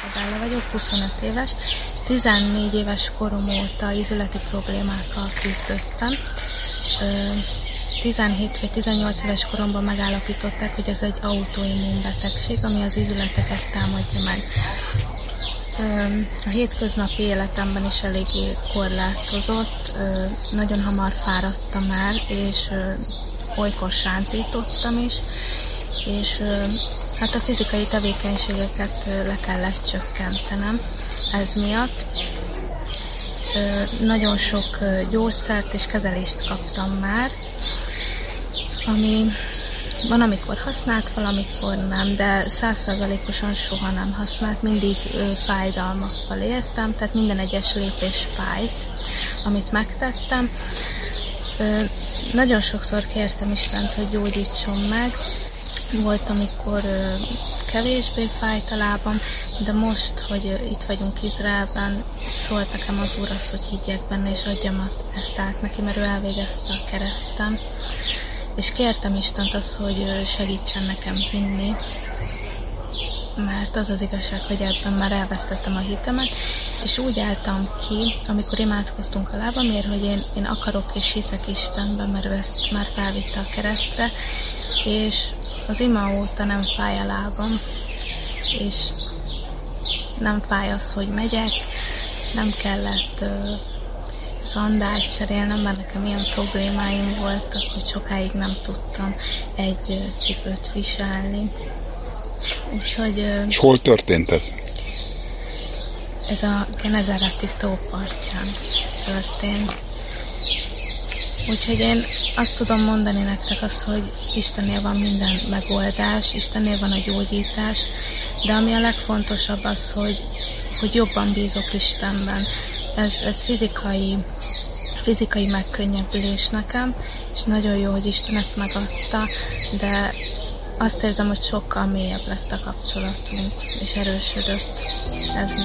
Zabella vagyok, 25 éves, 14 éves korom óta izületi problémákkal küzdöttem. 17 vagy 18 éves koromban megállapították, hogy ez egy autoimmun betegség, ami az izületeket támadja meg. A hétköznapi életemben is eléggé korlátozott, nagyon hamar fáradtam el, és olykor sántítottam is, és hát a fizikai tevékenységeket le kellett csökkentenem ez miatt. Nagyon sok gyógyszert és kezelést kaptam már, ami van, amikor használt, valamikor nem, de 100%-osan soha nem használt, mindig fájdalmakkal éltem, tehát minden egyes lépés fájt, amit megtettem. Nagyon sokszor kértem Istent, hogy gyógyítson meg. Volt, amikor kevésbé fájt a lábam, de most, hogy itt vagyunk Izraelben, szólt nekem az Úr az, hogy higgyek benne, és adjam ezt át neki, mert ő elvégezte a keresztem. És kértem Istent azt, hogy segítsen nekem hinni, mert az az igazság, hogy ebben már elvesztettem a hitemet, és úgy álltam ki, amikor imádkoztunk a lábamért, hogy én akarok és hiszek Istenben, mert ő ezt már felvitte a keresztre, és az ima óta nem fáj a lábam, és nem fáj az, hogy megyek, nem kellett szandált cserélnem, mert nekem ilyen problémáim voltak, hogy sokáig nem tudtam egy cipőt viselni. Úgyhogy... És hol történt ez? Ez a Genezáreti tó partján történt. Úgyhogy én azt tudom mondani nektek azt, hogy Istennél van minden megoldás, Istennél van a gyógyítás, de ami a legfontosabb az, hogy jobban bízok Istenben. Ez fizikai megkönnyebbülés nekem, és nagyon jó, hogy Isten ezt megadta, de azt érzem, hogy sokkal mélyebb lett a kapcsolatunk, és erősödött ez.